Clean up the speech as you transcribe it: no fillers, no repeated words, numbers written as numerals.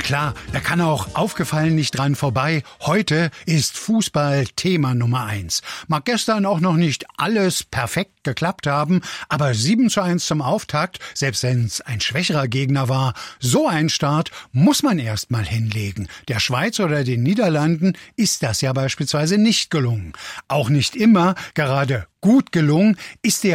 Klar, da kann auch aufgefallen nicht dran vorbei. Heute ist Fußball Thema Nummer 1. Mag gestern auch noch nicht alles perfekt geklappt haben, aber 7:1 zum Auftakt, selbst wenn es ein schwächerer Gegner war, so ein Start muss man erst mal hinlegen. Der Schweiz oder den Niederlanden ist das ja beispielsweise nicht gelungen. Auch nicht immer gerade gut gelungen ist der